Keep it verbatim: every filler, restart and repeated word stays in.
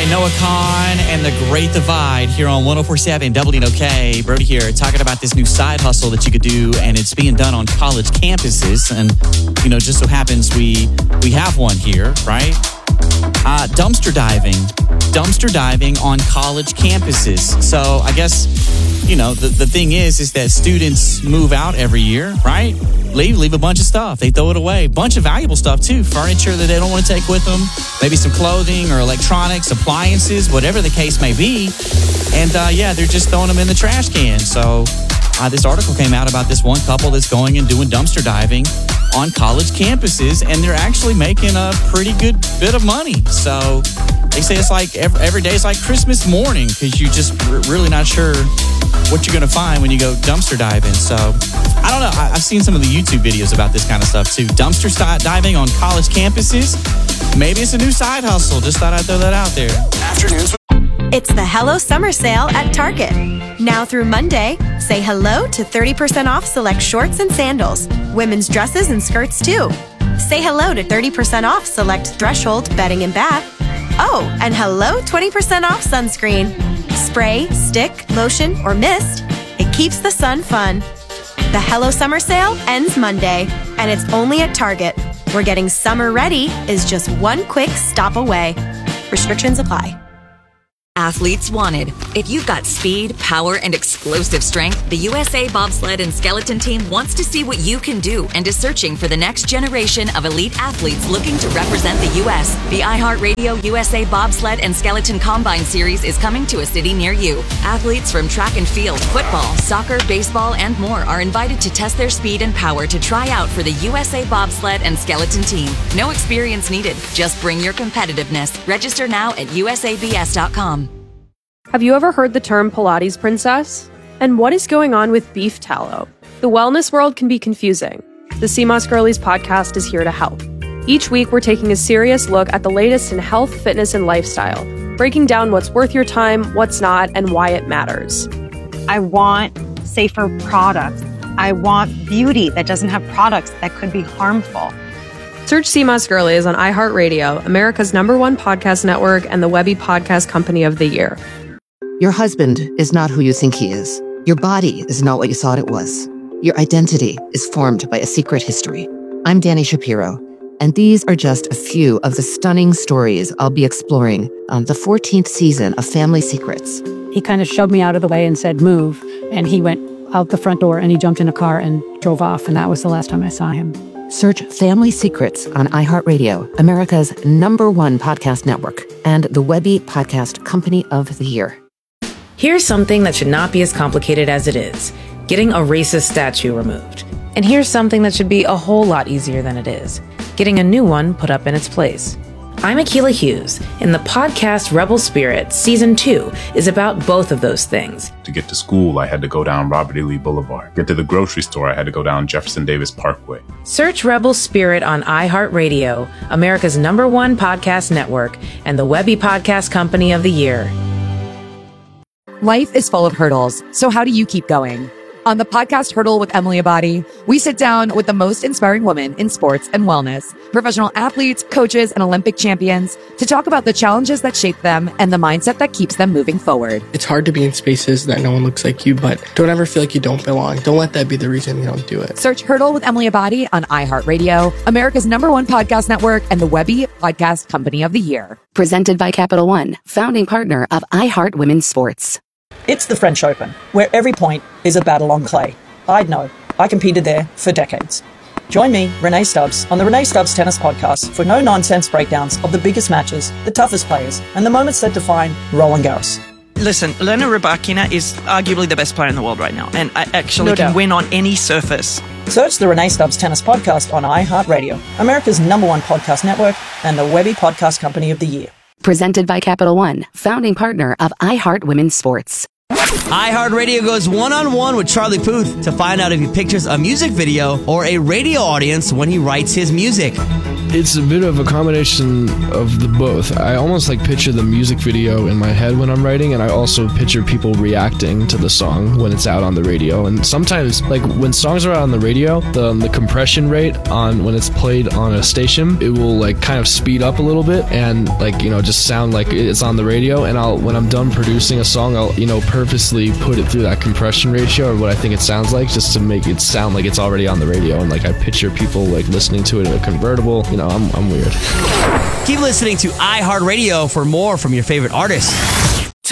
Noah Kahn and The Great Divide here on one oh four point seven W N O K. Brody here talking about this new side hustle that you could do, and it's being done on college campuses. And, you know, just so happens we we have one here, right? Uh, dumpster diving. Dumpster diving on college campuses. So I guess, you know, the, the thing is, is that students move out every year, right? Leave, leave a bunch of stuff. They throw it away. Bunch of valuable stuff too. Furniture that they don't want to take with them. Maybe some clothing or electronics, appliances, whatever the case may be. And uh, yeah, they're just throwing them in the trash can. So uh, this article came out about this one couple that's going and doing dumpster diving on college campuses, and they're actually making a pretty good bit of money. So they say it's like every, every day is like Christmas morning, because you're just r- really not sure what you're going to find when you go dumpster diving. So I don't know. I, I've seen some of the YouTube videos about this kind of stuff too. Dumpster st- diving on college campuses. Maybe it's a new side hustle. Just thought I'd throw that out there. Afternoons. It's the Hello Summer Sale at Target. Now through Monday, say hello to thirty percent off select shorts and sandals, women's dresses and skirts too. Say hello to thirty percent off select Threshold bedding and bath. Oh, and hello twenty percent off sunscreen. Spray, stick, lotion, or mist, it keeps the sun fun. The Hello Summer Sale ends Monday, and it's only at Target, where getting summer ready is just one quick stop away. Restrictions apply. Athletes wanted. If you've got speed, power, and explosive strength, the U S A Bobsled and Skeleton Team wants to see what you can do and is searching for the next generation of elite athletes looking to represent the U S The iHeartRadio U S A Bobsled and Skeleton Combine Series is coming to a city near you. Athletes from track and field, football, soccer, baseball, and more are invited to test their speed and power to try out for the U S A Bobsled and Skeleton Team. No experience needed. Just bring your competitiveness. Register now at U S A B S dot com. Have you ever heard the term Pilates princess? And what is going on with beef tallow? The wellness world can be confusing. The C M O S Girlies podcast is here to help. Each week, we're taking a serious look at the latest in health, fitness, and lifestyle, breaking down what's worth your time, what's not, and why it matters. I want safer products. I want beauty that doesn't have products that could be harmful. Search C M O S Girlies on iHeartRadio, America's number one podcast network, and the Webby Podcast Company of the Year. Your husband is not who you think he is. Your body is not what you thought it was. Your identity is formed by a secret history. I'm Dani Shapiro, and these are just a few of the stunning stories I'll be exploring on the fourteenth season of Family Secrets. He kind of shoved me out of the way and said, move. And he went out the front door and he jumped in a car and drove off. And that was the last time I saw him. Search Family Secrets on iHeartRadio, America's number one podcast network, and the Webby Podcast Company of the Year. Here's something that should not be as complicated as it is: getting a racist statue removed. And here's something that should be a whole lot easier than it is: getting a new one put up in its place. I'm Akilah Hughes, and the podcast Rebel Spirit Season two is about both of those things. To get to school, I had to go down Robert E. Lee Boulevard. To get to the grocery store, I had to go down Jefferson Davis Parkway. Search Rebel Spirit on iHeartRadio, America's number one podcast network, and the Webby Podcast Company of the Year. Life is full of hurdles, so how do you keep going? On the podcast Hurdle with Emily Abadi, we sit down with the most inspiring women in sports and wellness, professional athletes, coaches, and Olympic champions, to talk about the challenges that shape them and the mindset that keeps them moving forward. It's hard to be in spaces that no one looks like you, but don't ever feel like you don't belong. Don't let that be the reason you don't do it. Search Hurdle with Emily Abadi on iHeartRadio, America's number one podcast network, and the Webby Podcast Company of the Year. Presented by Capital One, founding partner of iHeart Women's Sports. It's the French Open, where every point is a battle on clay. I'd know. I competed there for decades. Join me, Renee Stubbs, on the Renee Stubbs Tennis Podcast for no-nonsense breakdowns of the biggest matches, the toughest players, and the moments that define Roland Garros. Listen, Elena Rybakina is arguably the best player in the world right now, and I actually No can doubt. win on any surface. Search the Renee Stubbs Tennis Podcast on iHeartRadio, America's number one podcast network, and the Webby Podcast Company of the Year. Presented by Capital One, founding partner of iHeart Women's Sports. iHeartRadio goes one-on-one with Charlie Puth to find out if he pictures a music video or a radio audience when he writes his music. It's a bit of a combination of the both. I almost like picture the music video in my head when I'm writing, and I also picture people reacting to the song when it's out on the radio. And sometimes, like when songs are out on the radio, the, the compression rate on when it's played on a station, it will like kind of speed up a little bit and like, you know, just sound like it's on the radio. And I'll, when I'm done producing a song, I'll, you know, purposely put it through that compression ratio or what I think it sounds like, just to make it sound like it's already on the radio. And like I picture people like listening to it in a convertible. You know, I'm, I'm weird. Keep listening to iHeartRadio for more from your favorite artists.